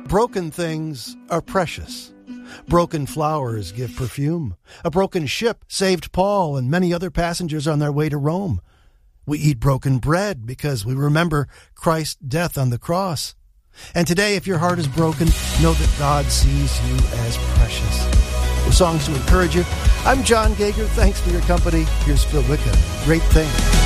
Broken things are precious. Broken flowers give perfume. A broken ship saved Paul and many other passengers on their way to Rome. We eat broken bread because we remember Christ's death on the cross. And today, if your heart is broken, know that God sees you as precious. With songs to encourage you, I'm John Gager. Thanks for your company. Here's Phil Wicca. Great Thing.